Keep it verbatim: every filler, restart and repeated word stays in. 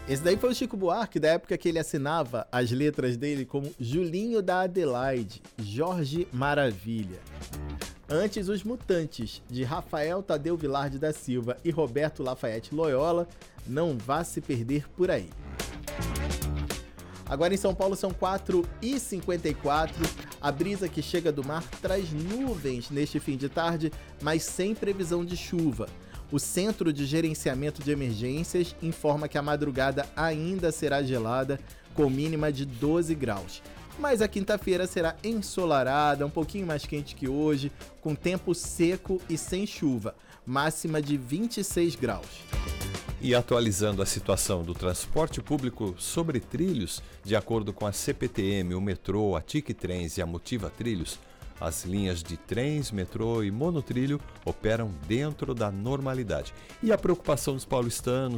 Esse daí foi o Chico Buarque, da época que ele assinava as letras dele como Julinho da Adelaide, Jorge Maravilha. Antes, Os Mutantes, de Rafael Tadeu Vilar da Silva e Roberto Lafayette Loyola, Não Vá Se Perder Por Aí. Agora em São Paulo são quatro e cinquenta e quatro, a brisa que chega do mar traz nuvens neste fim de tarde, mas sem previsão de chuva. O Centro de Gerenciamento de Emergências informa que a madrugada ainda será gelada, com mínima de doze graus. Mas a quinta-feira será ensolarada, um pouquinho mais quente que hoje, com tempo seco e sem chuva, máxima de vinte e seis graus. E atualizando a situação do transporte público sobre trilhos, de acordo com a C P T M, o metrô, a Tique Trens e a Motiva Trilhos, as linhas de trens, metrô e monotrilho operam dentro da normalidade. E a preocupação dos paulistanos